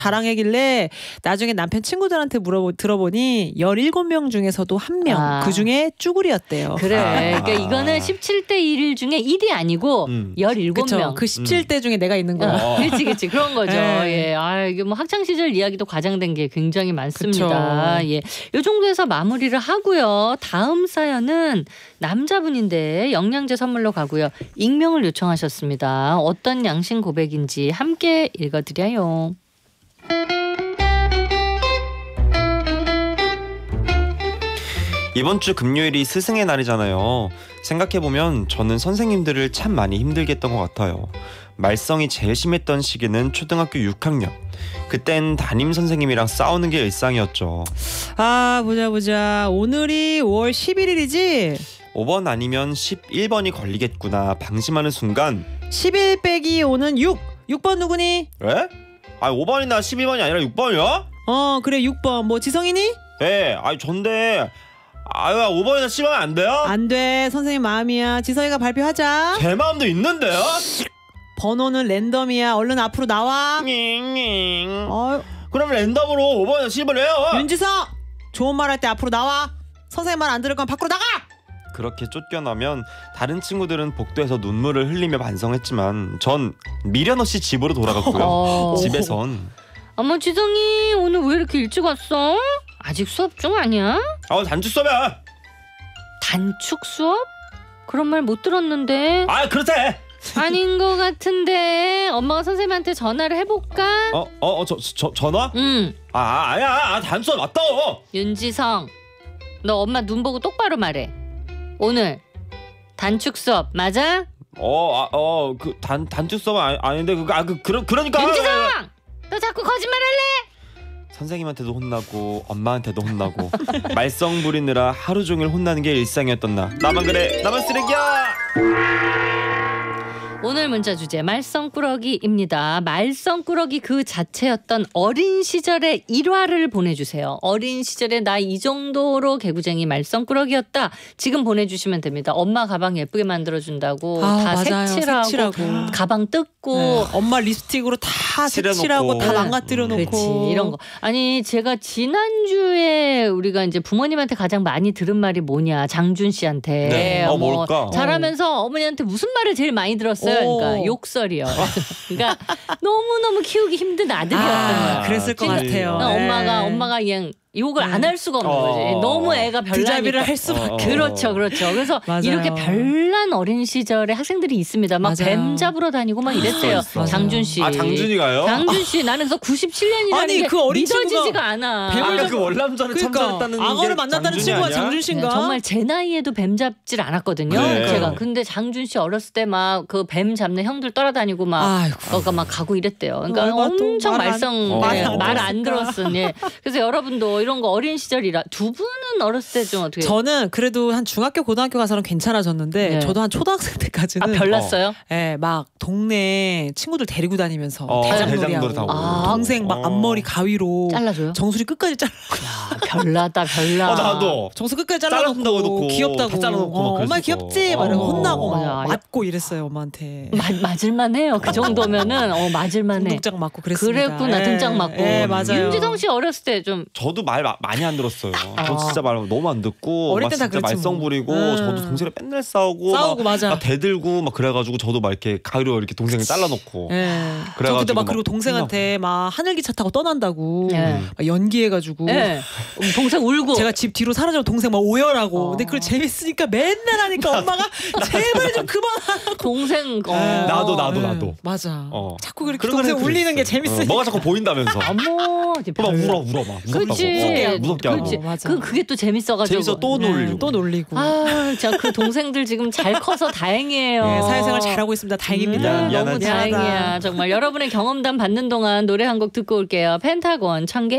자랑하길래 나중에 남편 친구들한테 들어보니 17명 중에서도 1명 그중에 쭈구리였대요. 그래. 그러니까 이거는 17대 1 중에 1이 아니고 17명. 그쵸. 그 17대 중에 내가 있는 거야. 그렇지. 그런 거죠. 예. 이게 뭐 학창 시절 이야기도 과장된 게 굉장히 많습니다. 그쵸. 예. 요 정도에서 마무리를 하고요. 다음 사연은 남자분인데 영양제 선물로 가고요. 익명을 요청하셨습니다. 어떤 양심 고백인지 함께 읽어드려요. 이번 주 금요일이 스승의 날이잖아요. 생각해보면 저는 선생님들을 참 많이 힘들게 했던 것 같아요. 말썽이 제일 심했던 시기는 초등학교 6학년. 그땐 담임 선생님이랑 싸우는 게 일상이었죠. 보자. 오늘이 5월 11일이지? 5번 아니면 11번이 걸리겠구나 방심하는 순간 11 빼기 5는 6. 6번 누구니? 왜? 5번이나 12번이 아니라 6번이요? 그래 6번. 뭐 지성이니? 네. 전데 5번이나 10번은 안 돼요? 안 돼. 선생님 마음이야. 지성이가 발표하자. 제 마음도 있는데요? 번호는 랜덤이야. 얼른 앞으로 나와. 그럼 랜덤으로 5번이나 10번 해요. 윤지성! 좋은 말 할 때 앞으로 나와. 선생님 말 안 들을 거면 밖으로 나가! 그렇게 쫓겨나면 다른 친구들은 복도에서 눈물을 흘리며 반성했지만 전 미련 없이 집으로 돌아갔고요. 집에선 어머 지성이 오늘 왜 이렇게 일찍 왔어? 아직 수업 중 아니야? 단축 수업이야. 단축 수업? 그런 말 못 들었는데. 그렇대. 아닌 것 같은데 엄마가 선생님한테 전화를 해볼까? 전화? 응. 아니야. 단축 수업 맞다고. 윤지성 너 엄마 눈 보고 똑바로 말해. 오늘 단축 수업 맞아? 그 단축 수업은 아닌데 그러니까. 윤지성 너 자꾸 거짓말할래? 선생님한테도 혼나고 엄마한테도 혼나고 말썽 부리느라 하루 종일 혼나는 게 일상이었던 나만 그래 나만 쓰레기야. 오늘 문자 주제 말썽꾸러기입니다. 말썽꾸러기 그 자체였던 어린 시절의 일화를 보내주세요. 어린 시절에 나 이 정도로 개구쟁이 말썽꾸러기였다. 지금 보내주시면 됩니다. 엄마 가방 예쁘게 만들어준다고 다 맞아요. 색칠하고 가방 뜯고 네. 엄마 립스틱으로 다 색칠하고 다 망가뜨려놓고. 그렇지 이런 거. 아니 제가 지난주에 우리가 이제 부모님한테 가장 많이 들은 말이 뭐냐 장준 씨한테 네. 뭘까? 자라면서 어머니한테 무슨 말을 제일 많이 들었어요? 그러니까 욕설이요. 그러니까 너무너무 키우기 힘든 아들이었던 거야. 그랬을 것 같아요. 엄마가 그냥 욕을 안 할 수가 없는 거지. 너무 애가 별나니까. 드자비를 할 수밖에. 그렇죠. 그래서 맞아요. 이렇게 별난 어린 시절에 학생들이 있습니다. 막 뱀 잡으러 다니고 막 이랬어요. 장준 씨. 장준이가요? 장준 씨. 나는 그래서 97년이라는 게 그 어린 믿어지지가 않아. 그 월남전에 참전했다는 악어를 만났다는 친구가 장준 씨인가? 네, 정말 제 나이에도 뱀 잡질 않았거든요. 네. 제가. 근데 장준 씨 어렸을 때 막 그 뱀 잡는 형들 따라다니고 막 가고 이랬대요. 그러니까 엄청 말썽 말 안 들었으니. 예. 그래서 여러분도 이런 거 어린 시절이라 두 분은 어렸을 때 좀 어떻게? 저는 그래도 한 중학교 고등학교 가서는 괜찮아졌는데 네. 저도 한 초등학생 때까지는 별났어요? 네, 막 동네 친구들 데리고 다니면서 대장놀이 하고 동생 막 앞머리 가위로 잘라줘요? 정수리 끝까지 잘라. 별나다. 나도 정수 끝까지 잘라놓고 귀엽다고. 엄마 귀엽지? 막 이러고 혼나고 막 맞고 이랬어요 엄마한테. 맞을만해요. 그 정도면은 맞을만해. 등짝 맞고 그랬습니다. 그랬구나. 등짝 맞고. 네, 맞아요. 윤지성 씨 어렸을 때 좀 저도 말 많이 안 들었어요. 저 진짜 말 너무 안 듣고 어릴 막 때 다 진짜 그랬지 말썽 뭐. 부리고 저도 동생이랑 맨날 싸우고 맞아. 막 대들고 막 그래가지고 저도 막 이렇게 가위로 이렇게 동생을 잘라놓고. 저 그때 막 그리고 동생한테 막 하늘기차 타고 떠난다고 막 연기해가지고 동생 울고 제가 집 뒤로 사라지면 동생 막 오열하고 근데 그걸 재밌으니까 맨날 하니까 엄마가 제발 좀 그만하라고. 동생 나도 맞아. 자꾸 그렇게 동생 울리는 게 재밌으니까. 뭐가 자꾸 보인다면서. 어머 막 울어 막 무섭게 하고. 맞아. 그게 또 재밌어가지고. 재밌어 또 놀리고. 자, 그 동생들 지금 잘 커서 다행이에요. 네, 사회생활 잘하고 있습니다. 다행입니다. 너무 다행이야. 정말 여러분의 경험담 받는 동안 노래 한 곡 듣고 올게요. 펜타곤 청개